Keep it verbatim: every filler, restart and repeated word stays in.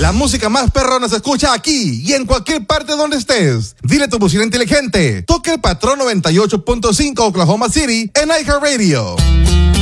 La música más perrona se escucha aquí y en cualquier parte donde estés. Dile a tu bocina inteligente, toca el patrón noventa y ocho punto cinco Oklahoma City en iHeartRadio.